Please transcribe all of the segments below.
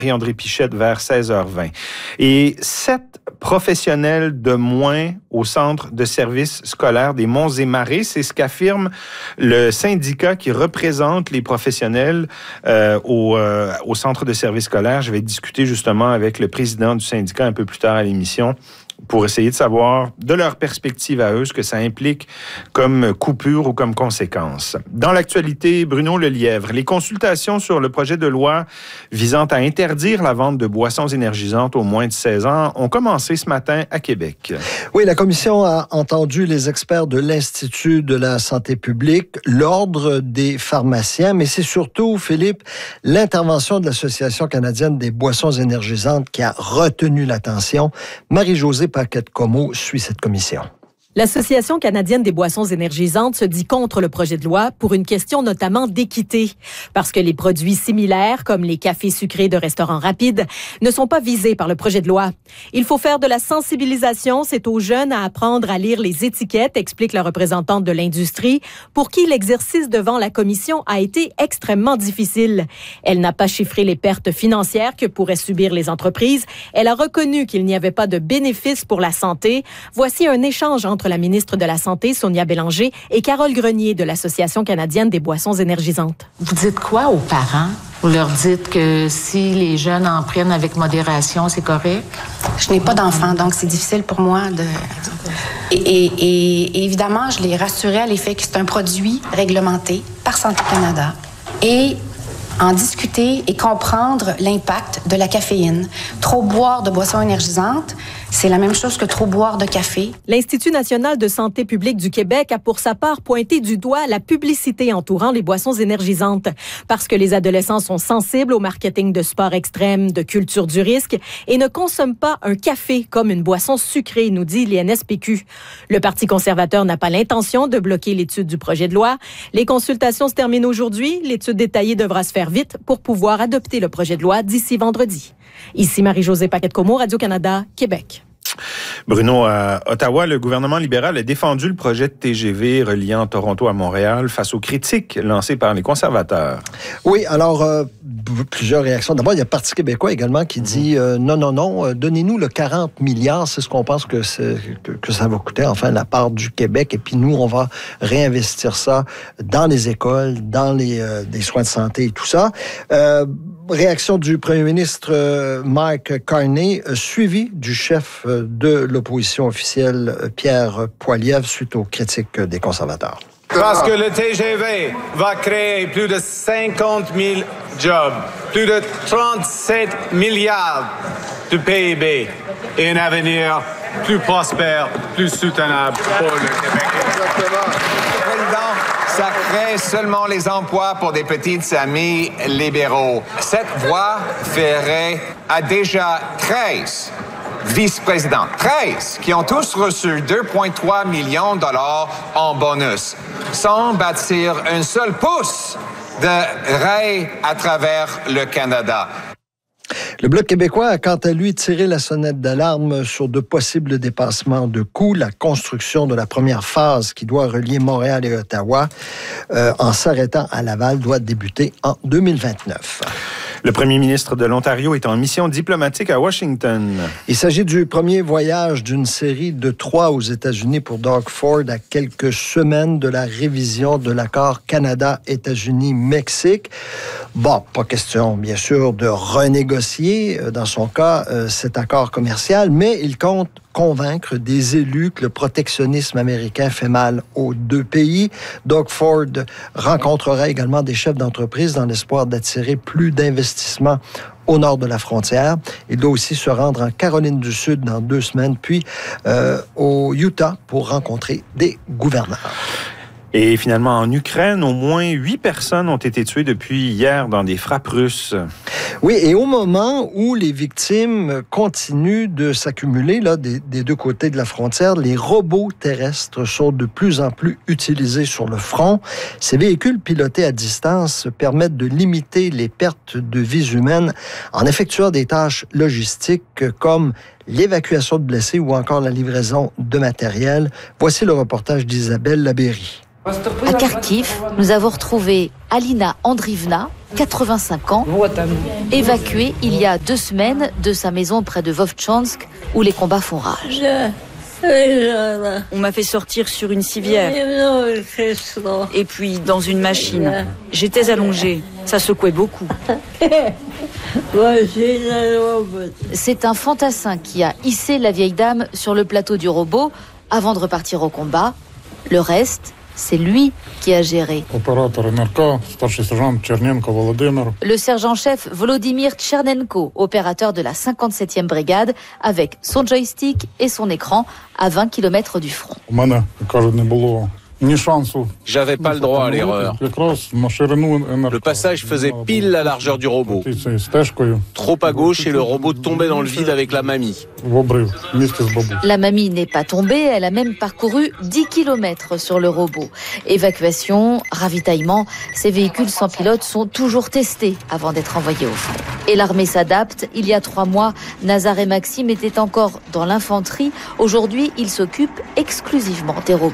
André Pichette vers 16h20. Et 7 professionnels de moins au centre de services scolaires des Monts et Marais, c'est ce qu'affirme le syndicat qui représente les professionnels au centre de services scolaires. Je vais discuter justement avec le président du syndicat un peu plus tard à l'émission pour essayer de savoir, de leur perspective à eux, ce que ça implique comme coupure ou comme conséquence. Dans l'actualité, Bruno Lelièvre, les consultations sur le projet de loi visant à interdire la vente de boissons énergisantes aux moins de 16 ans ont commencé ce matin à Québec. Oui, la commission a entendu les experts de l'Institut de la santé publique, l'Ordre des pharmaciens, mais c'est surtout, Philippe, l'intervention de l'Association canadienne des boissons énergisantes qui a retenu l'attention. Marie-Josée Paquette-Comeau suit cette commission. L'Association canadienne des boissons énergisantes se dit contre le projet de loi pour une question notamment d'équité. Parce que les produits similaires, comme les cafés sucrés de restaurants rapides, ne sont pas visés par le projet de loi. Il faut faire de la sensibilisation. C'est aux jeunes à apprendre à lire les étiquettes, explique la représentante de l'industrie, pour qui l'exercice devant la commission a été extrêmement difficile. Elle n'a pas chiffré les pertes financières que pourraient subir les entreprises. Elle a reconnu qu'il n'y avait pas de bénéfices pour la santé. Voici un échange entre la ministre de la Santé, Sonia Bélanger, et Carole Grenier de l'Association canadienne des boissons énergisantes. Vous dites quoi aux parents? Vous leur dites que si les jeunes en prennent avec modération, c'est correct? Je n'ai pas d'enfant, donc c'est difficile pour moi de... Et évidemment, je les rassurais à l'effet que c'est un produit réglementé par Santé Canada. Et en discuter et comprendre l'impact de la caféine. Trop boire de boissons énergisantes, c'est la même chose que trop boire de café. L'Institut national de santé publique du Québec a pour sa part pointé du doigt la publicité entourant les boissons énergisantes. Parce que les adolescents sont sensibles au marketing de sport extrême, de culture du risque et ne consomment pas un café comme une boisson sucrée, nous dit l'INSPQ. Le Parti conservateur n'a pas l'intention de bloquer l'étude du projet de loi. Les consultations se terminent aujourd'hui. L'étude détaillée devra se faire vite pour pouvoir adopter le projet de loi d'ici vendredi. Ici Marie-Josée Paquette-Comeau, Radio-Canada, Québec. Bruno, à Ottawa, le gouvernement libéral a défendu le projet de TGV reliant Toronto à Montréal face aux critiques lancées par les conservateurs. Oui, alors, plusieurs réactions. D'abord, il y a le Parti québécois également qui dit non, donnez-nous le 40 milliards, c'est ce qu'on pense que ça va coûter, enfin, la part du Québec, et puis nous, on va réinvestir ça dans les écoles, dans les soins de santé et tout ça. Réaction du premier ministre Mike Carney, suivi du chef de l'opposition officielle Pierre Poilievre suite aux critiques des conservateurs. Parce que le TGV va créer plus de 50 000 jobs, plus de 37 milliards de PIB et un avenir plus prospère, plus soutenable pour le Québec. Ça crée seulement les emplois pour des petites amies libéraux. Cette voie ferrée a déjà 13 vice-présidents, 13, qui ont tous reçu 2,3 millions de dollars en bonus, sans bâtir un seul pouce de rail à travers le Canada. Le Bloc québécois a quant à lui tiré la sonnette d'alarme sur de possibles dépassements de coûts. La construction de la première phase qui doit relier Montréal et Ottawa en s'arrêtant à Laval doit débuter en 2029. Le premier ministre de l'Ontario est en mission diplomatique à Washington. Il s'agit du premier voyage d'une série de 3 aux États-Unis pour Doug Ford à quelques semaines de la révision de l'accord Canada-États-Unis-Mexique. Bon, pas question, bien sûr, de renégocier, dans son cas, cet accord commercial, mais il compte convaincre des élus que le protectionnisme américain fait mal aux deux pays. Doug Ford rencontrera également des chefs d'entreprise dans l'espoir d'attirer plus d'investissements au nord de la frontière. Il doit aussi se rendre en Caroline du Sud dans 2 semaines, puis au Utah pour rencontrer des gouverneurs. Et finalement, en Ukraine, au moins 8 personnes ont été tuées depuis hier dans des frappes russes. Oui, et au moment où les victimes continuent de s'accumuler là, des 2 côtés de la frontière, les robots terrestres sont de plus en plus utilisés sur le front. Ces véhicules pilotés à distance permettent de limiter les pertes de vies humaines en effectuant des tâches logistiques comme l'évacuation de blessés ou encore la livraison de matériel. Voici le reportage d'Isabelle Labéry. À Kharkiv, nous avons retrouvé Alina Andrievna, 85 ans, évacuée il y a 2 semaines de sa maison près de Vovchansk, où les combats font rage. On m'a fait sortir sur une civière et puis dans une machine. J'étais allongée, ça secouait beaucoup. C'est un fantassin qui a hissé la vieille dame sur le plateau du robot avant de repartir au combat. Le reste, c'est lui qui a géré. Le sergent-chef Volodymyr Tchernenko, opérateur de la 57e brigade, avec son joystick et son écran à 20 km du front. J'avais pas le droit à l'erreur. Le passage faisait pile la largeur du robot. Trop à gauche et le robot tombait dans le vide avec la mamie. La mamie n'est pas tombée, elle a même parcouru 10 km sur le robot. Évacuation, ravitaillement, ces véhicules sans pilote sont toujours testés avant d'être envoyés au front. Et l'armée s'adapte. Il y a 3 mois, Nazar et Maxime étaient encore dans l'infanterie. Aujourd'hui, ils s'occupent exclusivement des robots.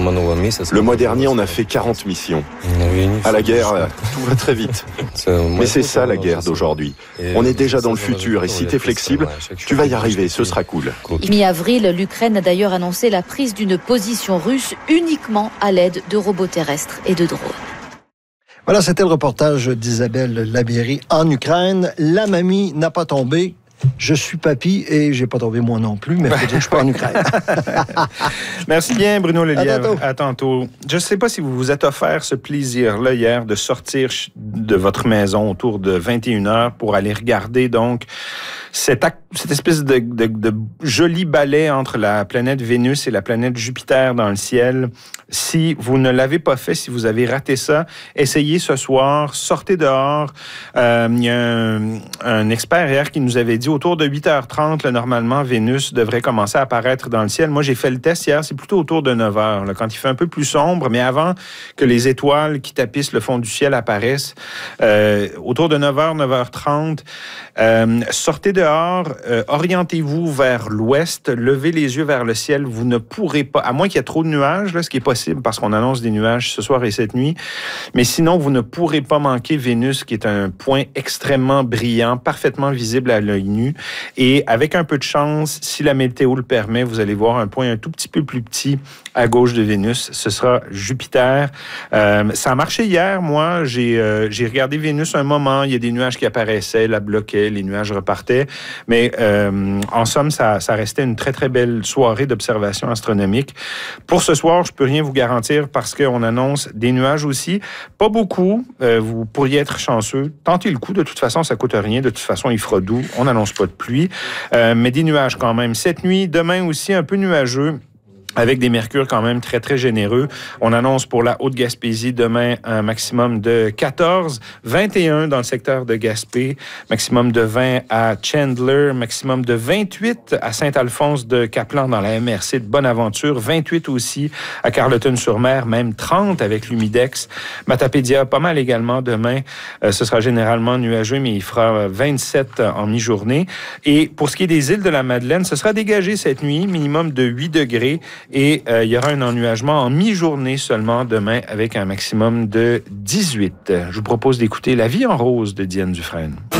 Le mois dernier, on a fait 40 missions. À la guerre, tout va très vite. Mais c'est ça la guerre d'aujourd'hui. On est déjà dans le futur et si t'es flexible, tu vas y arriver, ce sera cool. Mi-avril, l'Ukraine a d'ailleurs annoncé la prise d'une position russe uniquement à l'aide de robots terrestres et de drones. Voilà, c'était le reportage d'Isabelle Labéry en Ukraine. La mamie n'a pas tombé. Je suis papy et j'ai pas tombé moi non plus, mais il faut dire que je suis pas en Ukraine. Merci bien, Bruno Lelièvre. À tantôt. Je ne sais pas si vous vous êtes offert ce plaisir-là hier de sortir de votre maison autour de 21h pour aller regarder donc cette espèce de joli balai entre la planète Vénus et la planète Jupiter dans le ciel. Si vous ne l'avez pas fait, si vous avez raté ça, essayez ce soir, sortez dehors. Il y a un expert hier qui nous avait dit autour de 8h30, là, normalement, Vénus devrait commencer à apparaître dans le ciel. Moi, j'ai fait le test hier, c'est plutôt autour de 9h, là, quand il fait un peu plus sombre, mais avant que les étoiles qui tapissent le fond du ciel apparaissent. Autour de 9h, 9h30, sortez dehors, orientez-vous vers l'ouest, levez les yeux vers le ciel. Vous ne pourrez pas, à moins qu'il y ait trop de nuages, là, ce qui est possible parce qu'on annonce des nuages ce soir et cette nuit, mais sinon, vous ne pourrez pas manquer Vénus, qui est un point extrêmement brillant, parfaitement visible à l'œil nu. Et avec un peu de chance, si la météo le permet, vous allez voir un point un tout petit peu plus petit à gauche de Vénus. Ce sera Jupiter. Ça a marché hier, moi. J'ai regardé Vénus un moment. Il y a des nuages qui apparaissaient, la bloquaient, les nuages repartaient. Mais en somme, ça restait une très, très belle soirée d'observation astronomique. Pour ce soir, je peux rien vous garantir parce qu'on annonce des nuages aussi. Pas beaucoup. Vous pourriez être chanceux. Tentez le coup. De toute façon, ça coûte rien. De toute façon, il fera doux. On n'annonce pas de pluie. Mais des nuages quand même. Cette nuit, demain aussi, un peu nuageux, avec des mercures quand même très, très généreux. On annonce pour la Haute-Gaspésie demain un maximum de 14, 21 dans le secteur de Gaspé, maximum de 20 à Chandler, maximum de 28 à Saint-Alphonse de Caplan dans la MRC de Bonaventure, 28 aussi à Carleton-sur-Mer, même 30 avec l'Humidex. Matapédia, pas mal également demain. Ce sera généralement nuageux, mais il fera 27 en mi-journée. Et pour ce qui est des îles de la Madeleine, ce sera dégagé cette nuit, minimum de 8 degrés. Et il y aura un ennuagement en mi-journée seulement demain avec un maximum de 18. Je vous propose d'écouter La vie en rose de Diane Dufresne.